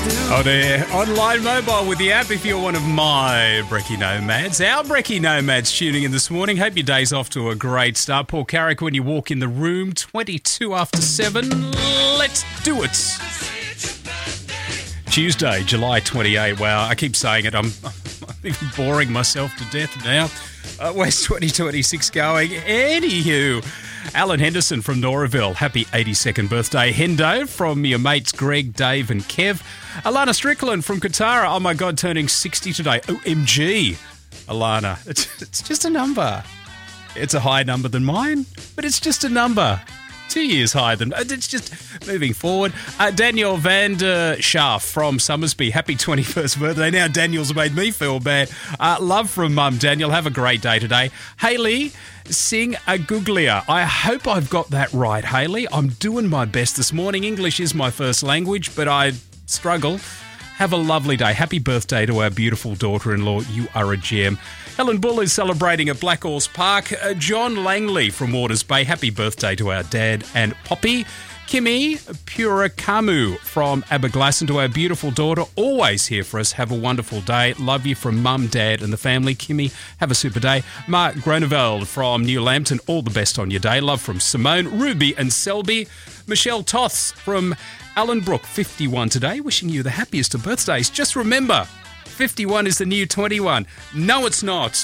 On air, online mobile with the app if you're one of my Brekkie Nomads. Our Brekkie Nomads tuning in this morning. Hope your day's off to a great start. Paul Carrick, when you walk in the room, 22 after 7. Let's do it. Tuesday, July 28. Wow, I keep saying it. I'm even boring myself to death now. Where's 2026 going? Anywho, Alan Henderson from Noraville, happy 82nd birthday. Hendo from your mates Greg, Dave and Kev. Alana Strickland from Katara, oh my God, turning 60 today. OMG, Alana. It's just a number. It's a higher number than mine, but it's just a number. 2 years higher than... It's just moving forward. Daniel van der Schaaf from Summersby. Happy 21st birthday. Now Daniel's made me feel bad. Love from Mum, Daniel. Have a great day today. Hayley, sing a googlia. I hope I've got that right, Hayley. I'm doing my best this morning. English is my first language, but I struggle. Have a lovely day. Happy birthday to our beautiful daughter-in-law. You are a gem. Helen Bull is celebrating at Blackhorse Park. John Langley from Waters Bay. Happy birthday to our dad and Poppy. Kimmy Purakamu from Aberglasslyn, to our beautiful daughter. Always here for us. Have a wonderful day. Love you from Mum, Dad and the family. Kimmy, have a super day. Mark Groneveld from New Lambton. All the best on your day. Love from Simone, Ruby and Selby. Michelle Toths from Allenbrook, 51 today. Wishing you the happiest of birthdays. Just remember, 51 is the new 21. No, it's not.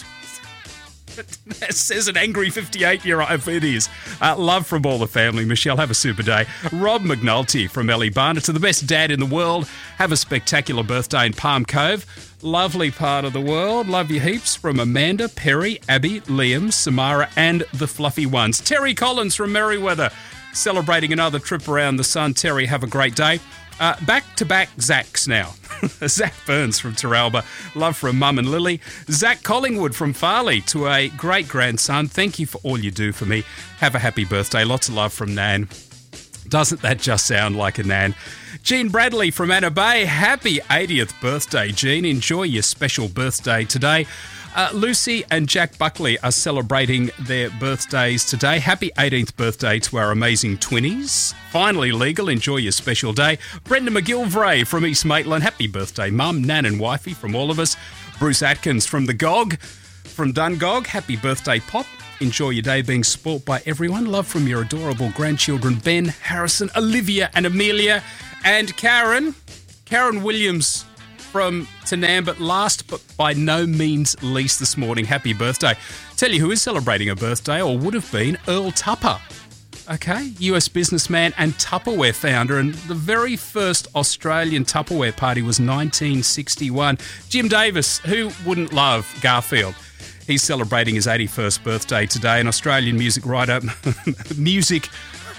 That says an angry 58-year-old. If it is. Love from all the family. Michelle, have a super day. Rob McNulty from Ellie Barner, to the best dad in the world. Have a spectacular birthday in Palm Cove. Lovely part of the world. Love you heaps from Amanda, Perry, Abby, Liam, Samara and the fluffy ones. Terry Collins from Merriweather, celebrating another trip around the sun. Terry, have a great day. Back-to-back Zacks now. Zach Burns from Terralba. Love from Mum and Lily. Zach Collingwood from Farley, to a great-grandson. Thank you for all you do for me. Have a happy birthday. Lots of love from Nan. Doesn't that just sound like a Nan? Jean Bradley from Anna Bay. Happy 80th birthday, Jean. Enjoy your special birthday today. Lucy and Jack Buckley are celebrating their birthdays today. Happy 18th birthday to our amazing twinnies. Finally legal. Enjoy your special day. Brenda McGilvray from East Maitland. Happy birthday, Mum, Nan and Wifey from all of us. Bruce Atkins from the GOG, from Dungog. Happy birthday, Pop. Enjoy your day being spoilt by everyone. Love from your adorable grandchildren, Ben, Harrison, Olivia and Amelia. And Karen Williams from Tanambut, last but by no means least this morning. Happy birthday. Tell you who is celebrating a birthday, or would have been, Earl Tupper. Okay, US businessman and Tupperware founder, and the very first Australian Tupperware party was 1961. Jim Davis, who wouldn't love Garfield? He's celebrating his 81st birthday today. An Australian music writer, music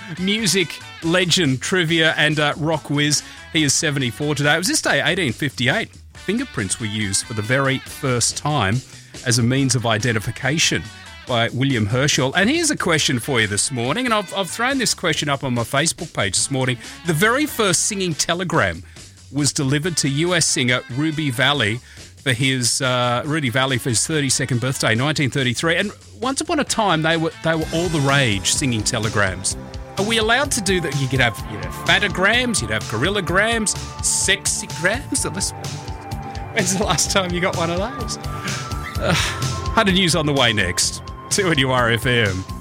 legend, trivia and rock whiz. He is 74 today. It was this day, 1858. Fingerprints were used for the very first time as a means of identification by William Herschel. And here's a question for you this morning, and I've thrown this question up on my Facebook page this morning. The very first singing telegram was delivered to US singer Rudy Valley for his 32nd birthday, 1933. And once upon a time, they were all the rage, singing telegrams. Are we allowed to do that? You could have, fatograms, you'd have gorillograms, sexygrams. When's the last time you got one of those? 100 News on the way next. 2NURFM.